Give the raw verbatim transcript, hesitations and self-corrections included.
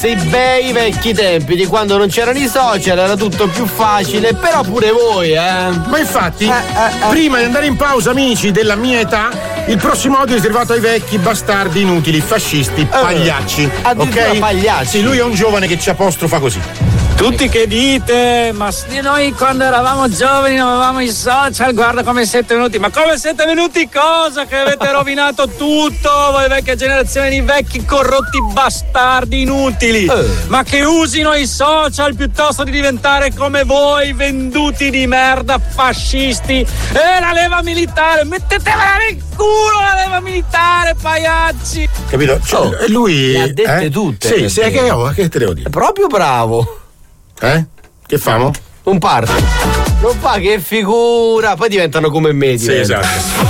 I bei vecchi tempi di quando non c'erano i social, era tutto più facile, però pure voi, eh. Ma infatti, eh, eh, eh. prima di andare in pausa, amici della mia età, il prossimo audio è riservato ai vecchi bastardi inutili, fascisti, pagliacci. Eh, ok? Pagliacci. Sì, lui è un giovane che ci apostrofa così. Tutti che dite, ma noi quando eravamo giovani non avevamo i social, guarda come siete venuti, ma come siete venuti cosa? Che avete rovinato tutto, voi vecchia generazione di vecchi corrotti bastardi inutili, eh. ma che usino i social piuttosto di diventare come voi, venduti di merda, fascisti, e la leva militare, mettetevela nel culo la leva militare, pagliacci! Capito? Cioè, oh, lui le ha dette eh? tutte. Sì, sì, che, oh, che te devo dire? È proprio bravo. Eh? Che famo? Un parto. Non fa che figura, poi diventano come me. Sì, esatto.